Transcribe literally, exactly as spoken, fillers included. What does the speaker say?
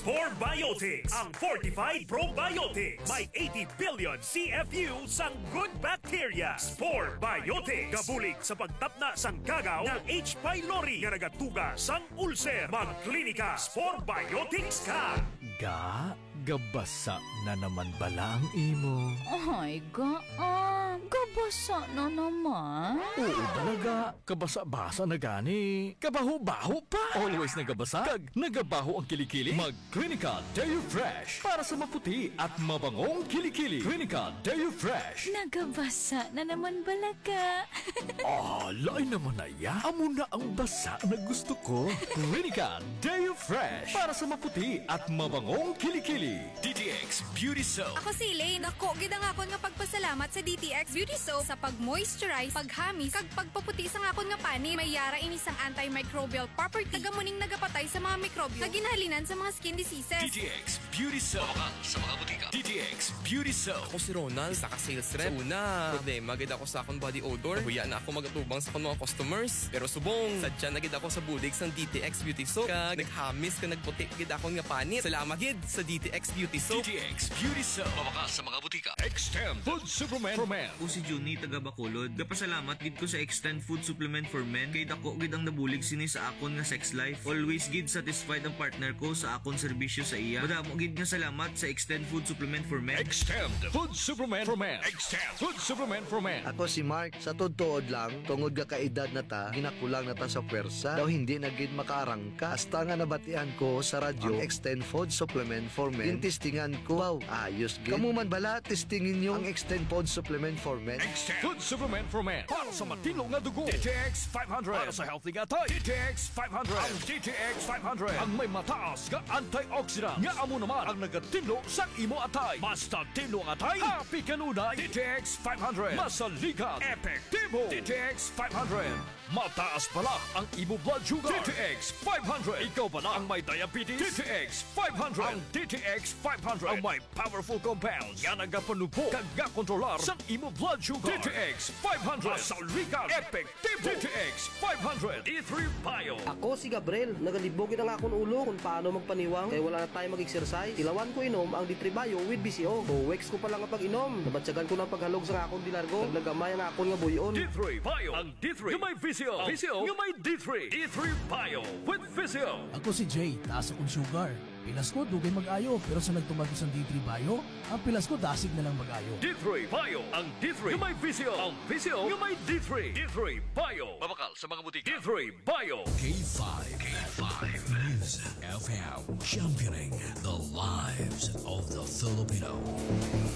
Spore Biotics, ang Fortified Probiotics. May eighty billion C F U sang good bacteria. Spore Biotics. Gabulig sa pagtapna sang kagaw ng H. pylori nga nagatuga sang ulcer. Magklinika Spore Biotics ka. Ga, gabasa na naman bala ang imo. Ay, ga, ah, gabasa na naman. Oo talaga, kabasa-basa na gani. Kabaho-baho pa. Always nagabasa, kag nagabaho ang kilikili. Mag-Clinica Deo Fresh para sa maputi at mabangong kilikili. Clinica Deo Fresh. Nagabasa na naman balaga. Ah, lain naman na ya. Amo na ang basa na gusto ko. Clinica Deo Fresh para sa maputi at mabangong kilikili. D T X Beauty Soap. Ako si Elaine. Ako, gidang akon nga pagpasalamat sa D T X Beauty Soap sa pag-moisturize, paghamis, kag pagpaputi sa akon nga pani. May yara ini sang antimicrobial property. Tagamuning nagapatay sa mga mikrobyo. Kaginahalinan sa mga skin diseases. D T X Beauty Soap. Mabakal sa mga butika. D T X Beauty Soap. Ako si Ronald, naka-sales rep. Sa una, problema gid ako sa akong body odor. Nahuya na ako magatubang sa akong mga customers. Pero subong, sadya na gid ako sa bulig sang D T X Beauty Soap. Kag naghamis ka nagputi gid akong nga panit. Salamat gid sa D T X Beauty Soap. D T X Beauty Soap. Mabakal sa mga butika. Extend Food Supplement for Men. Ako si Juni taga Bacolod. Gapasalamat gid ko sa Extend Food Supplement for Men kay dako gid ang nabulig sini sa akon nga sex life. Always gid satisfied ang partner ko sa akon serbisyo sa iya. Madamo gid nga salamat sa Extend Food Supplement for Men. Extend Food Supplement for Men. Extend Food Supplement for Men. Ako si Mark, sa todtood lang, tungod ga kaedad na ta, ginakulang na ta sa pwersa, daw hindi na gid makaarangka. Hasta nga nabatian ko sa radyo, ang Extend Food Supplement for Men. Tintistingan ko, wow, ayos gid. Kamu man bala, testingin nyo ang Extend Food Supplement for Men. Extend Food Supplement for Men. Para sa matino nga dugo. D T X five hundred. Para sa healthy nga tay. D T X five hundred. Ang D T X five hundred. Ang may mataas nga antioxidant. Nga amo naman ang nagatinlo sa imo atay. Basta tinlo ang atay, happy kanunay. D T X five hundred. Masaligan. Epektibo. D T X five hundred. Mataas pala ang imo blood sugar. D T X five hundred. Ikaw ba na ang may diabetes? D T X five hundred. Ang D T X five hundred. Ang may powerful compounds. Yan ang gapanupo. Kaga kontrolar sa imo blood sugar. D T X five hundred. Masaligan. Epektibo. D T X five hundred. D three Bio. Ako si Gabriel. Nagalibogin ang akong ulo kung paano magpaniwang. Kaya wala na tayo mag-exercise. Ilawan ko inom ang D three Bio with B C O. Buwex ko pa lang ang pag-inom. Nabatsagan ko ng paghalog sa akong dilargo. Naglagamay ang akong nga buyon. D three Bio. Ang D three. Yung may V C O. V C O. Yung may D three. D three Bio with V C O. Ako si Jay. Taas akong sugar. Pilas ko, dugay mag-ayo. Pero sa nagtumag sa D three Bio, ang pilas ko dasig na lang mag-ayo. D three Bio. Ang D three. Yung may V C O. Ang V C O. Yung may D three. D three Bio. Mabakal sa mga butika. D three Bio. K five. K five. News F M. Championing the lives of the Filipino.